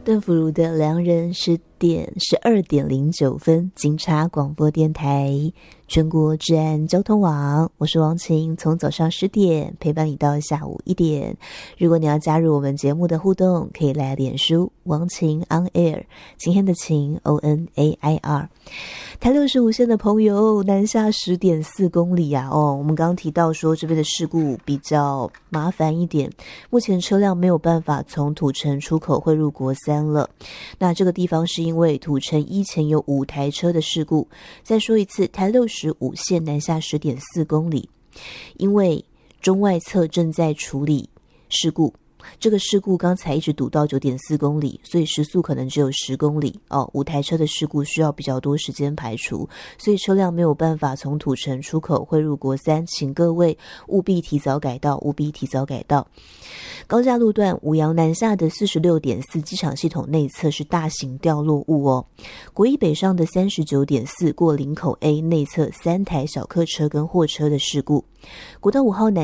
邓福如的良人12:09，警察广播电台全国治安交通网，我是王晴，从早上10点陪伴你到下午1点。如果你要加入我们节目的互动，可以来脸书王晴 on air， 晴天的晴 ONAIR。台65线的朋友，南下10.4公里啊！我们刚刚提到说这边的事故比较麻烦一点，目前车辆没有办法从土城出口汇入国三了。那这个地方是因为土城一前有5台车的事故。再说一次，台65线南下10.4公里，因为中外侧正在处理事故。这个事故刚才一直堵到9.4公里，所以时速可能只有10公里5台车的事故需要比较多时间排除，所以车辆没有办法从土城出口汇入国三，请各位务必提早改道，务必提早改道。高架路段五杨南下的46.4机场系统内侧是大型掉落物国一北上的39.4过林口 A 内侧3台小客车跟货车的事故。国道5号南